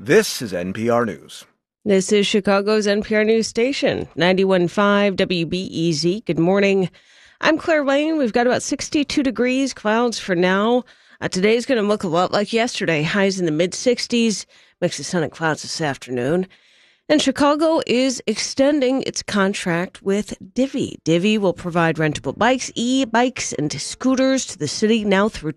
This is NPR News. This is Chicago's NPR News Station, 91.5 WBEZ. Good morning. I'm Claire Lane. We've got about 62 degrees, clouds for now. Today's going to look a lot like yesterday. Highs in the mid-60s, mix of sun and clouds this afternoon. And Chicago is extending its contract with Divvy. Divvy will provide rentable bikes, e-bikes, and scooters to the city now through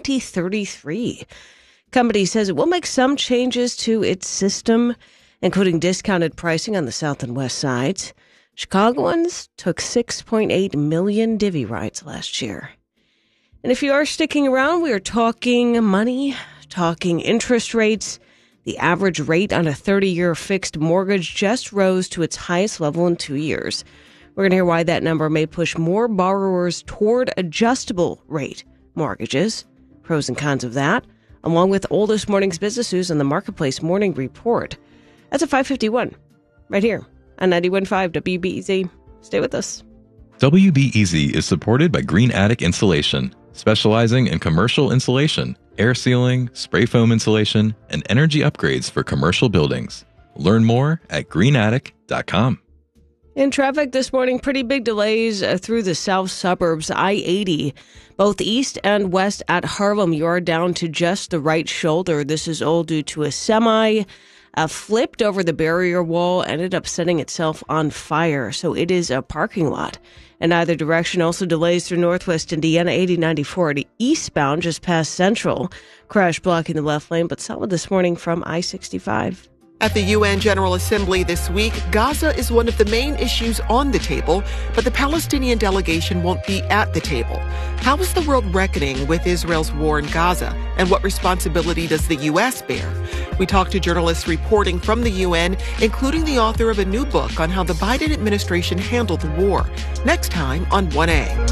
2033. Company says it will make some changes to its system, including discounted pricing on the south and west sides. Chicagoans took 6.8 million Divvy rides last year. And if you are sticking around, we are talking money, talking interest rates. The average rate on a 30-year fixed mortgage just rose to its highest level in 2 years. We're going to hear why that number may push more borrowers toward adjustable rate mortgages, pros and cons of that, along with all this morning's business news on the Marketplace Morning Report. That's at 5:51, right here on 91.5 WBEZ. Stay with us. WBEZ is supported by Green Attic Insulation, specializing in commercial insulation, air sealing, spray foam insulation, and energy upgrades for commercial buildings. Learn more at greenattic.com. In traffic this morning, pretty big delays through the south suburbs. I-80, both east and west at Harlem, you are down to just the right shoulder. This is all due to a semi flipped over the barrier wall, ended up setting itself on fire. So it is a parking lot in either direction. Also delays through northwest Indiana, 8094 eastbound just past Central. Crash blocking the left lane, but solid this morning from I-65. At the UN General Assembly this week, Gaza is one of the main issues on the table, but the Palestinian delegation won't be at the table. How is the world reckoning with Israel's war in Gaza, and what responsibility does the U.S. bear? We talked to journalists reporting from the UN, including the author of a new book on how the Biden administration handled the war. Next time on 1A.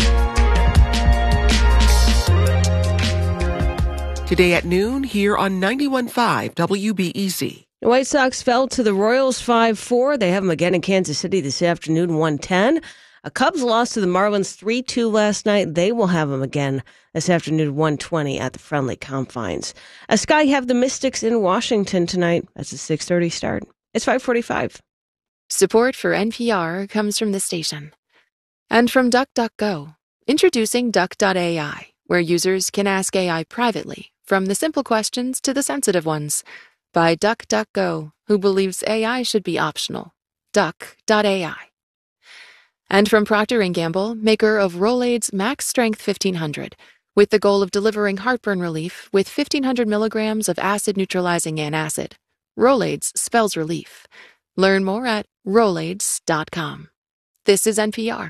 Today at noon, here on 91.5 WBEZ. The White Sox fell to the Royals 5-4. They have them again in Kansas City this afternoon, 1:10. A Cubs lost to the Marlins 3-2 last night. They will have them again this afternoon, 1:20 at the Friendly Confines. Sky have the Mystics in Washington tonight. That's a 6:30 start. It's 5:45. Support for NPR comes from the station. And from DuckDuckGo. Introducing Duck.ai, where users can ask AI privately, from the simple questions to the sensitive ones. By DuckDuckGo, who believes AI should be optional. Duck.ai. And from Procter & Gamble, maker of Rolaids Max Strength 1500, with the goal of delivering heartburn relief with 1,500 milligrams of acid-neutralizing antacid. Rolaids spells relief. Learn more at Rolaids.com. This is NPR.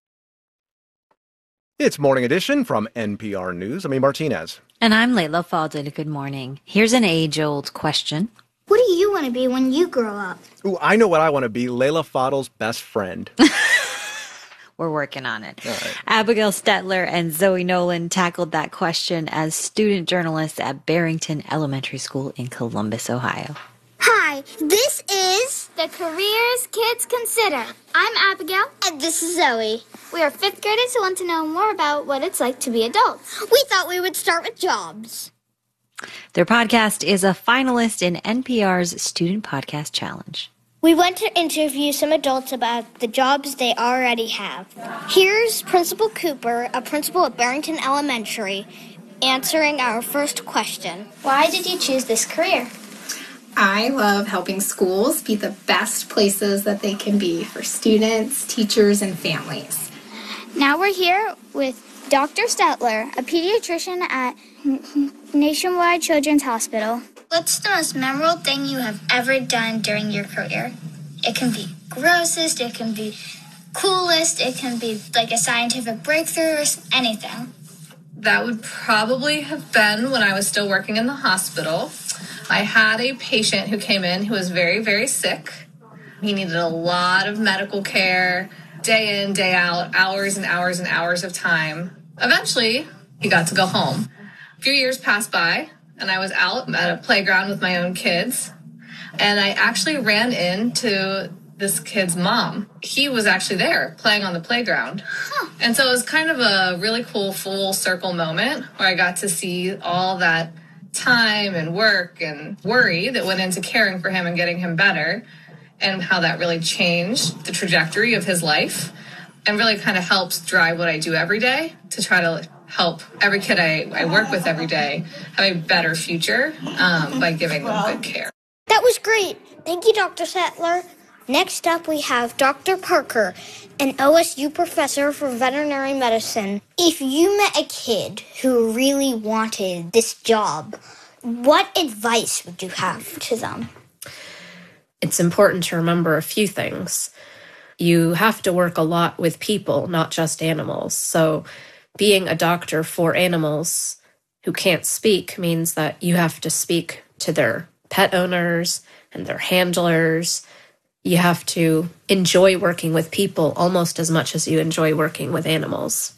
It's Morning Edition from NPR News. I'm Martinez. And I'm Layla Fadel. Good morning. Here's an age-old question. What do you want to be when you grow up? Ooh, I know what I want to be. Layla Fadel's best friend. We're working on it. All right. Abigail Stetler and Zoe Nolan tackled that question as student journalists at Barrington Elementary School in Columbus, Ohio. Hi, this is The Careers Kids Consider. I'm Abigail. And this is Zoe. We are fifth graders who want to know more about what it's like to be adults. We thought we would start with jobs. Their podcast is a finalist in NPR's Student Podcast Challenge. We went to interview some adults about the jobs they already have. Here's Principal Cooper, a principal at Barrington Elementary, answering our first question. Why did you choose this career? I love helping schools be the best places that they can be for students, teachers, and families. Now we're here with Dr. Stetler, a pediatrician at Nationwide Children's Hospital. What's the most memorable thing you have ever done during your career? It can be grossest, it can be coolest, it can be like a scientific breakthrough or anything. That would probably have been when I was still working in the hospital. I had a patient who came in who was very, very sick. He needed a lot of medical care, day in, day out, hours and hours and hours of time. Eventually, he got to go home. A few years passed by, and I was out at a playground with my own kids, and I actually ran into this kid's mom. He was actually there playing on the playground. And so it was kind of a really cool full circle moment where I got to see all that time and work and worry that went into caring for him and getting him better, and how that really changed the trajectory of his life and really kind of helps drive what I do every day to try to help every kid I work with every day have a better future by giving them good care. That was great. Thank you, Dr. Sattler. Next up, we have Dr. Parker, an OSU professor for veterinary medicine. If you met a kid who really wanted this job, what advice would you have to them? It's important to remember a few things. You have to work a lot with people, not just animals. So being a doctor for animals who can't speak means that you have to speak to their pet owners and their handlers. You have to enjoy working with people almost as much as you enjoy working with animals.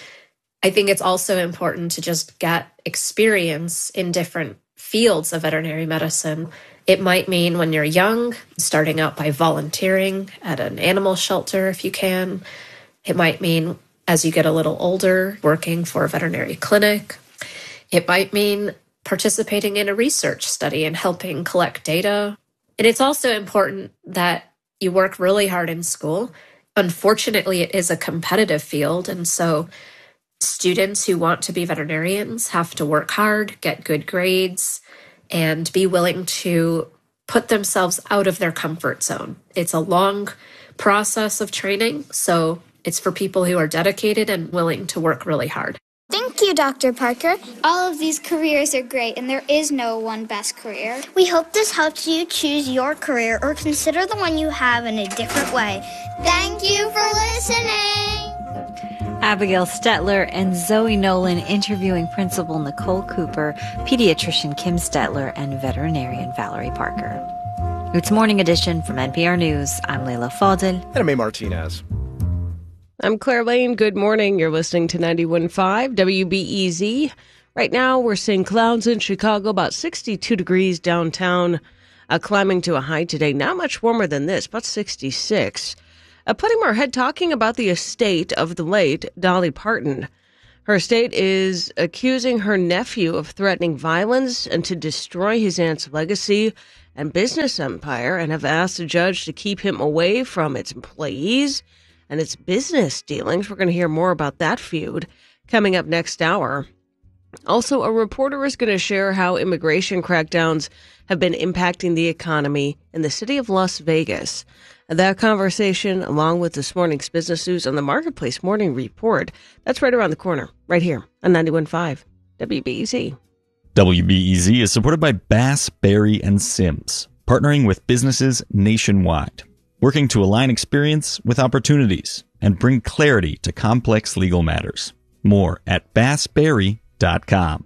I think it's also important to just get experience in different fields of veterinary medicine. It might mean when you're young, starting out by volunteering at an animal shelter if you can. It might mean as you get a little older, working for a veterinary clinic. It might mean participating in a research study and helping collect data. And it's also important that you work really hard in school. Unfortunately, it is a competitive field, and so students who want to be veterinarians have to work hard, get good grades, and be willing to put themselves out of their comfort zone. It's a long process of training, so it's for people who are dedicated and willing to work really hard. Thank you, Dr. Parker. All of these careers are great, and there is no one best career. We hope this helps you choose your career or consider the one you have in a different way. Thank you for listening. Abigail Stetler and Zoe Nolan interviewing Principal Nicole Cooper, pediatrician Kim Stetler, and veterinarian Valerie Parker. It's Morning Edition from NPR News. I'm Leila Fadel. And I'm A. Martinez. I'm Claire Lane. Good morning. You're listening to 91.5 WBEZ. Right now, we're seeing clouds in Chicago, about 62 degrees downtown, climbing to a high today. Not much warmer than this, about 66. Putting our head talking about the estate of the late Dolly Parton. Her estate is accusing her nephew of threatening violence and to destroy his aunt's legacy and business empire, and have asked the judge to keep him away from its employees and its business dealings. We're going to hear more about that feud coming up next hour. Also, a reporter is going to share how immigration crackdowns have been impacting the economy in the city of Las Vegas. That conversation, along with this morning's business news on the Marketplace Morning Report, that's right around the corner, right here on 91.5 WBEZ. WBEZ is supported by Bass, Berry & Sims, partnering with businesses nationwide, working to align experience with opportunities and bring clarity to complex legal matters. More at bassberry.com.